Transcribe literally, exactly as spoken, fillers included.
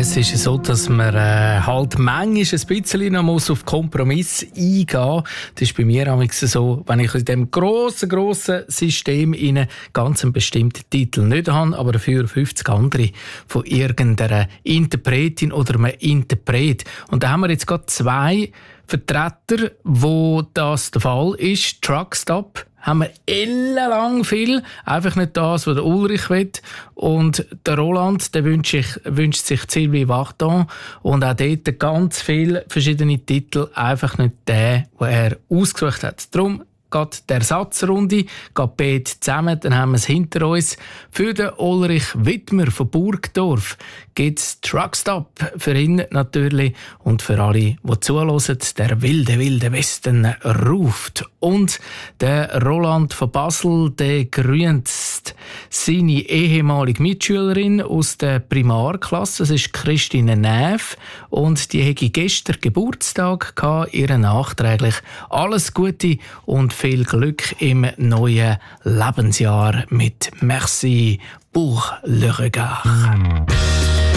Es ist so, dass man äh, halt manchmal ein bisschen noch muss auf Kompromiss eingehen muss. Das ist bei mir auch so, wenn ich in diesem grossen, grossen System einen ganz bestimmten Titel nicht habe, aber dafür fünfzig andere von irgendeiner Interpretin oder einem Interpret. Und da haben wir jetzt gerade zwei Vertreter, wo das der Fall ist. Truckstop haben wir ellenlang viel. Einfach nicht das, was der Ulrich will. Und der Roland, der wünscht sich, wünscht sich Sylvie Vartan. Und auch dort ganz viele verschiedene Titel. Einfach nicht den, den er ausgesucht hat. Darum geht die Ersatzrunde, geht beide zusammen, dann haben wir es hinter uns. Für den Ulrich Wittmer von Burgdorf gibt es Truckstop, für ihn natürlich und für alle, die zuhören, der wilde, wilde Westen ruft. Und der Roland von Basel, der grüßt seine ehemalige Mitschülerin aus der Primarklasse, das ist Christine Näf, und die hatte gestern Geburtstag gehabt, ihr nachträglich alles Gute und viel Glück im neuen Lebensjahr mit Merci pour le regard.